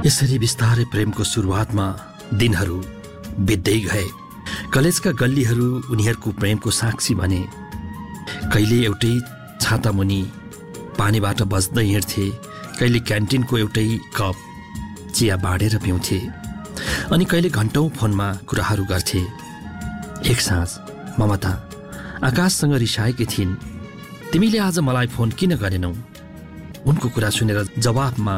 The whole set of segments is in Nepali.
यसरी बिस्तारै प्रेमको सुरुवातमा दिनहरू बित्दै गए। कलेजका गल्लीहरू उनीहरूको प्रेमको साक्षी बने। कहिले एउटै छातामुनि पानीबाट बस्दै हिँड्थे, कहिले क्यान्टिनको एउटै कप चिया बाँडेर पिउँथे, अनि कहिले घन्टौँ फोनमा कुराहरू गर्थे। एक साँझ ममता आकाशसँग रिसाएकी थिइन्, तिमीले आज मलाई फोन किन गरेनौ? उनको कुरा सुनेर जवाफमा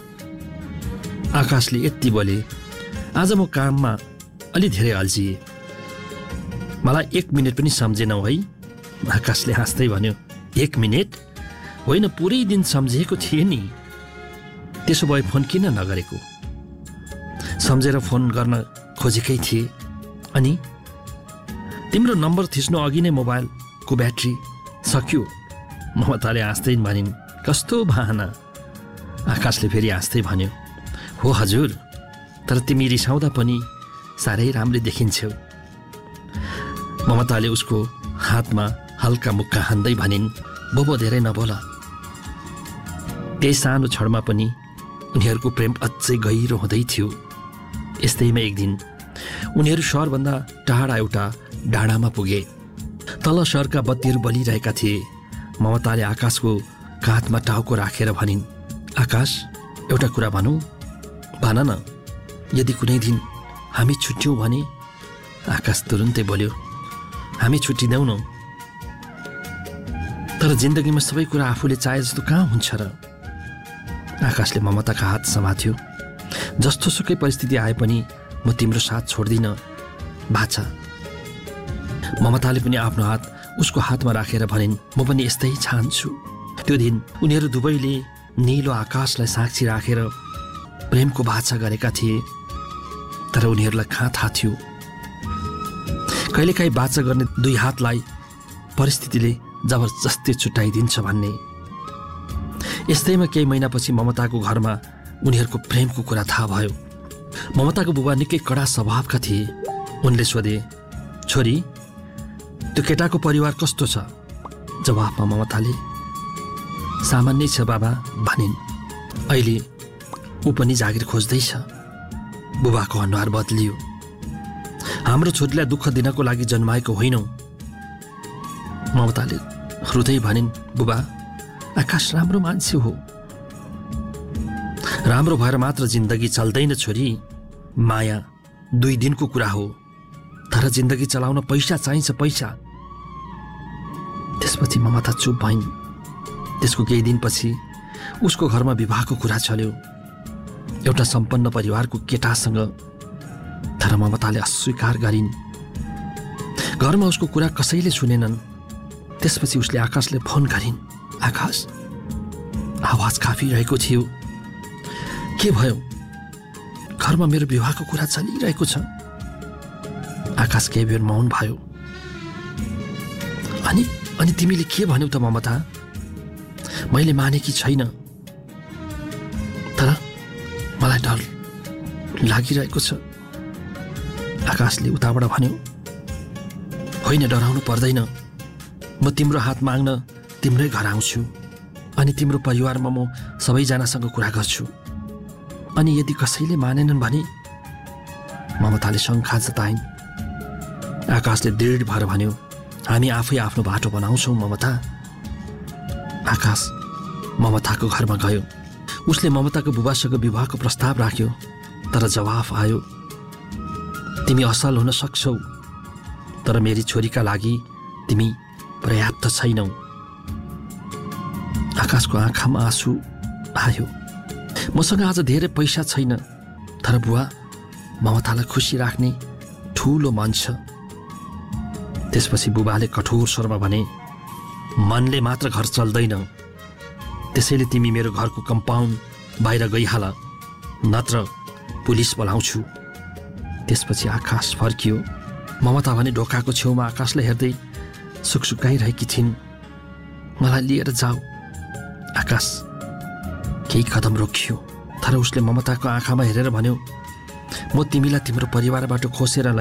आकाशले यति बोले, आज म काममा अलि धेरै अल्झिए, मलाई 1 मिनेट पनि सम्झेनौ है? आकाशले हाँस्दै भन्यो, 1 मिनेट होइन, पुरै दिन सम्झिएको थिए नि। त्यसो भए फोन किन नगरेको? सम्झेर फोन गर्न खोजेकै थिए। अनि तिम्रो नम्बर थिच्नु अघि नै मोबाइलको ब्याट्री सक्यो। ममताले हाँस्दै भनिन्, कस्तो बहाना। आकाशले फेरि हाँस्दै भन्यो, हो हजुर, तर तिमी रिसाउँदा पनि साह्रै राम्रै देखिन्छौ। ममताले उसको हातमा हल्का मुक्का हान्दै भनिन्, बोबो धेरै नबोल। त्यही सानो क्षणमा पनि उनीहरूको प्रेम अझै गहिरो हुँदै थियो। यस्तैमा एक दिन उनीहरू सहरभन्दा टाढा एउटा डाँडामा पुगे। तल सहरका बत्तीहरू बलिरहेका थिए। ममताले आकाशको काँधमा टाउको राखेर भनिन्, आकाश, एउटा कुरा भनौँ? भन न, यदि कुनै दिन हामी छुट्यौँ भने? आकाश तुरुन्तै बोल्यो, हामी छुट्टिँदैनौँ न, तर जिन्दगीमा सबै कुरा आफूले चाहे जस्तो कहाँ हुन्छ र? आकाशले ममताका हात समात्यो। जस्तो सुकै परिस्थिति आए पनि म तिम्रो साथ छोड्दिनँ बाछा। ममताले पनि आफ्नो हात उसको हातमा राखेर भनिन्, म पनि यस्तै चाहन्छु। त्यो दिन उनीहरू दुवैले नीलो आकाशलाई साक्षी राखेर प्रेमको बाछा गरेका थिए, तर उनीहरूलाई कहाँ थाहा थियो कहिलेकाहीँ बाछा गर्ने दुई हातलाई परिस्थितिले जबरजस्ती छुट्याइदिन्छ भन्ने। यस्तैमा केही महिनापछि ममताको घरमा उनीहरूको प्रेमको कुरा थाहा भयो। ममताको बुबा निकै कडा स्वभावका थिए। उनले सोधे, छोरी, त्यो केटाको परिवार कस्तो छ? जवाफमा ममताले, सामान्य छ बाबा भनिन्। अहिले ऊ पनि जागिर खोज्दैछ। बुबाको अनुहार बदलियो। हाम्रो छोरीलाई दुःख दिनको लागि जन्माएको होइनौ। ममताले हृदय भनिन्, बुबा, आकाश राम्रो मान्छे हो। राम्रो भएर मात्र जिन्दगी चल्दैन छोरी। माया 2 दिनको कुरा हो, तर जिन्दगी चलाउन पैसा चाहिन्छ, पैसा। त्यसपछि ममता चुप भइन्। त्यसको केही दिनपछि उसको घरमा विवाहको कुरा चल्यो, एउटा सम्पन्न परिवारको केटासँग। तर ममताले अस्वीकार गरिन्। घरमा उसको कुरा कसैले सुनेनन्। त्यसपछि उसले आकाशले फोन गरिन्। आकाश, आवाज काफिरहेको थियो। के भयो? घरमा मेरो विवाहको कुरा चलिरहेको छ। आकाश केही बेर मौन भयो। अनि तिमीले के भन्यौ त ममता? मैले मानेकी छैन, तर मलाई डर लागिरहेको छ। आकाशले उताबाट भन्यो, होइन, डराउनु पर्दैन। म तिम्रो हात माग्न तिम्रै घर आउँछु, अनि तिम्रो परिवारमा म सबैजनासँग कुरा गर्छु। अनि यदि कसैले मानेनन् भने? ममताले शङ्का जताइन्। आकाशले दृढ भएर भन्यो, हामी आफै आफ्नो बाटो बनाउँछौँ ममता। आकाश ममताको घरमा गयो। उसले ममताको बुबासँग विवाहको प्रस्ताव राख्यो, तर जवाफ आयो, तिमी असल हुन सक्छौ, तर मेरी छोरीका लागि तिमी पर्याप्त छैनौ। आकाशको आँखामा आँसु आयो। मसँग आज धेरै पैसा छैन, तर बुवा, ममतालाई खुसी राख्ने ठुलो मन छ। त्यसपछि बुबाले कठोर स्वरमा भने, मनले मात्र घर चल्दैन, त्यसैले तिमी मेरो घरको कम्पाउन्ड बाहिर गइहाल, नत्र पुलिस बोलाउँछु। त्यसपछि आकाश फर्कियो। ममता भने ढोकाको छेउमा आकाशलाई हेर्दै सुकसुकाइरहेकी थिइन्। मलाई लिएर जाऊ। आकाश केही कदम रोकियो, तर उसले ममताको आँखामा हेरेर भन्यो, म तिमीलाई तिम्रो परिवारबाट खोसेर